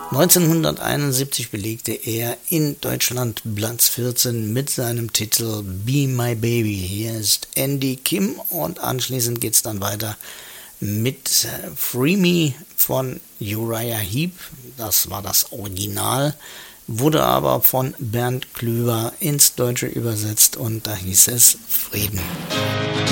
1971 belegte er in Deutschland Platz 14 mit seinem Titel Be My Baby. Hier ist Andy Kim und anschließend geht es dann weiter mit Free Me von Uriah Heep. Das war das Original, wurde aber von Bernd Klüver ins Deutsche übersetzt und da hieß es Frieden.